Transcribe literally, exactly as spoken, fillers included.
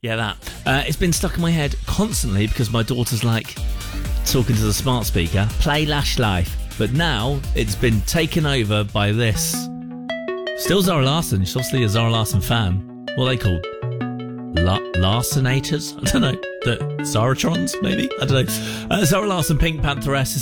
Yeah, that. Uh, it's been stuck in my head constantly because my daughter's like talking to the smart speaker, play Lash Life. But now it's been taken over by this. Still Zara Larsson. She's obviously a Zara Larsson fan. What are they called? La- Larsenators? I don't know. The Zaratrons, maybe? I don't know. Uh, Zara Larsson, Pink Pantheress. This